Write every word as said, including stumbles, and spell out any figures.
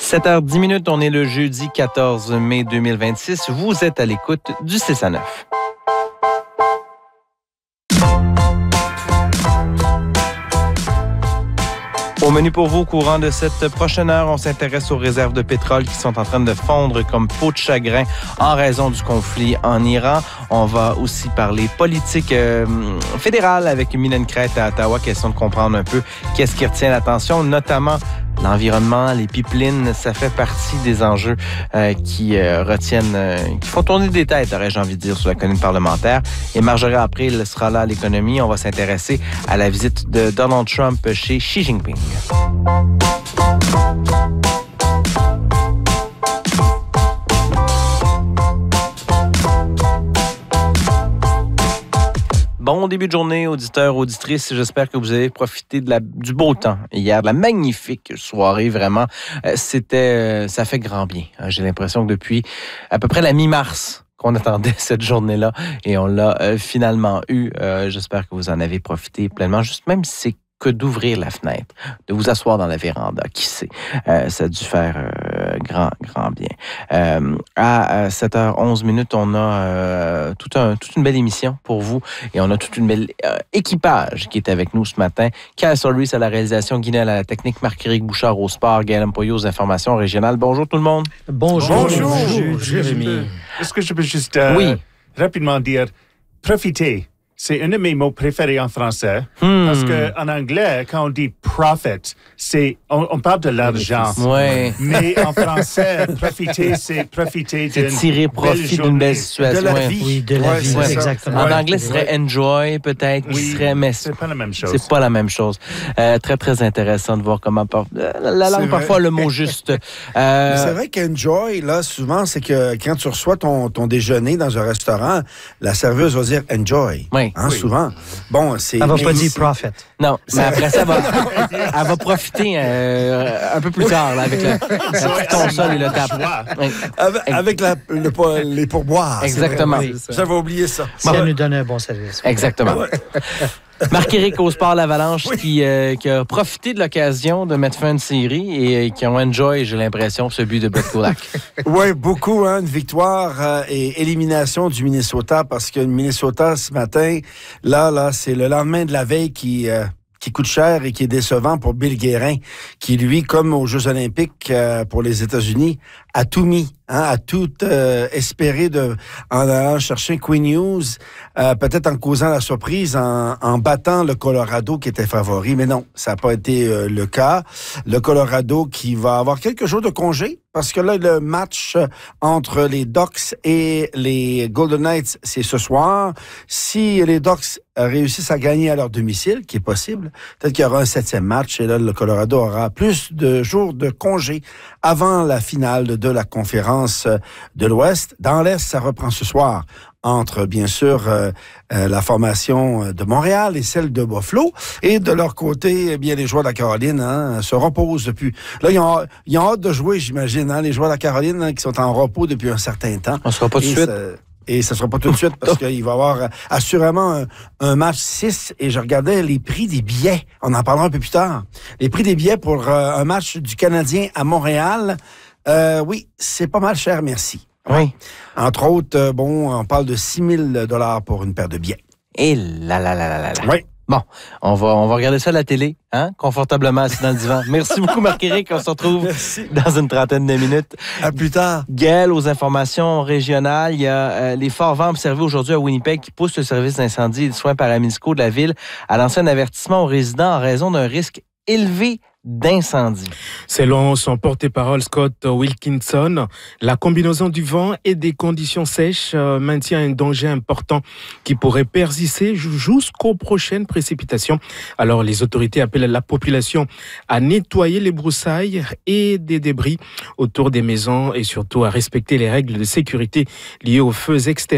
sept heures dix minutes, on est le jeudi quatorze mai deux mille vingt-six. Vous êtes à l'écoute du six à neuf. Au menu pour vous, au courant de cette prochaine heure, on s'intéresse aux réserves de pétrole qui sont en train de fondre comme peau de chagrin en raison du conflit en Iran. On va aussi parler politique euh, fédérale avec Mylène Crête à Ottawa, question de comprendre un peu qu'est-ce qui retient l'attention, notamment l'environnement, les pipelines. Ça fait partie des enjeux euh, qui euh, retiennent, euh, qui font tourner des têtes, aurais-je envie de dire, sur la colline parlementaire. Et Marjorie April sera là à l'économie. On va s'intéresser à la visite de Donald Trump chez Xi Jinping. Bon début de journée, auditeurs, auditrices. J'espère que vous avez profité de la, du beau temps hier, de la magnifique soirée, vraiment. Euh, c'était, euh, ça fait grand bien. J'ai l'impression que depuis à peu près la mi-mars qu'on attendait cette journée-là et on l'a euh, finalement eu. Euh, j'espère que vous en avez profité pleinement, juste même si c'est que d'ouvrir la fenêtre, de vous asseoir dans la véranda, qui sait. Euh, ça a dû faire euh, grand, grand bien. Euh, à sept heures onze minutes, on a euh, tout un, toute une belle émission pour vous et on a toute une belle euh, équipage qui est avec nous ce matin. Kyle Solis à la réalisation, Guinel à la technique, Marc-Éric Bouchard au sport, Gaël Mpoyo aux informations régionales. Bonjour tout le monde. Bonjour. Bonjour, Bonjour Jérémy. Est-ce que je peux juste euh, oui. rapidement dire profiter? C'est un de mes mots préférés en français. Hmm. Parce qu'en anglais, quand on dit profit, c'est, on, on parle de l'argent. Ouais. Mais en français, profiter, c'est profiter d'une C'est tirer profit d'une belle situation. De la vie. Oui, de la ouais, vie, ouais, exactement. En ouais. anglais, ce serait enjoy, peut-être, qui Oui, serait, mais c'est pas la même chose. c'est pas la même chose. Euh, très, très intéressant de voir comment par... la, la langue, parfois, le mot juste. Euh... C'est vrai qu'enjoy, là, souvent, c'est que quand tu reçois ton, ton déjeuner dans un restaurant, la serveuse va dire enjoy. Oui. Hein, Oui. Souvent. Bon, c'est. Elle va pas mais dire c'est- profit. Non, mais après ça, elle va, elle va profiter euh, un peu plus tard là, avec le, la petite console et le tap. Oui. Avec, avec la, le, po- les pourboires. Exactement. c'est vrai. J'avais oublié ça. Si elle nous donne un bon service. Exactement. Marc-Éric au Sport L'Avalanche oui. qui, euh, qui a profité de l'occasion de mettre fin à une série et euh, qui ont enjoy, j'ai l'impression, ce but de Brett Kulak. Oui, beaucoup, hein, une victoire euh, et élimination du Minnesota parce que le Minnesota, ce matin, là, là, c'est le lendemain de la veille qui... Euh, qui coûte cher et qui est décevant pour Bill Guérin, qui, lui, comme aux Jeux olympiques euh, pour les États-Unis, a tout mis, hein, a tout euh, espéré de, en allant chercher Quinn Hughes, euh, peut-être en causant la surprise, en, en battant le Colorado qui était favori. Mais non, ça n'a pas été euh, le cas. Le Colorado qui va avoir quelques jours de congé, parce que là, le match entre les Ducks et les Golden Knights, c'est ce soir. Si les Ducks réussissent à gagner à leur domicile, qui est possible, peut-être qu'il y aura un septième match et là, le Colorado aura plus de jours de congé avant la finale de la conférence de l'Ouest. Dans l'Est, ça reprend ce soir entre, bien sûr, euh, euh, la formation de Montréal et celle de Buffalo. Et de leur côté, eh bien, les joueurs de la Caroline hein, se reposent depuis... Là, ils ont, ils ont hâte de jouer, j'imagine, hein, les joueurs de la Caroline hein, qui sont en repos depuis un certain temps. On ne sera pas tout de suite. Ça, et ça ne sera pas tout de suite parce qu'il va y avoir euh, assurément un, un match six. Et je regardais les prix des billets. On en parlera un peu plus tard. Les prix des billets pour euh, un match du Canadien à Montréal, euh, oui, c'est pas mal cher, merci. Oui. Entre autres, euh, bon, on parle de six mille dollars pour une paire de billets. Et là, là, là, là, là, là. Oui. Bon, on va, on va regarder ça à la télé, hein, confortablement assis dans le divan. Merci beaucoup, Marc-Éric. On se retrouve Merci. dans une trentaine de minutes. À plus tard. Gaël, aux informations régionales, il y a euh, les forts vents observés aujourd'hui à Winnipeg qui poussent le service d'incendie et de soins paramédicaux de la ville à lancer un avertissement aux résidents en raison d'un risque élevé d'incendie. Selon son porte-parole Scott Wilkinson, la combinaison du vent et des conditions sèches euh, maintient un danger important qui pourrait persister jusqu'aux prochaines précipitations. Alors les autorités appellent la population à nettoyer les broussailles et des débris autour des maisons et surtout à respecter les règles de sécurité liées aux feux externes.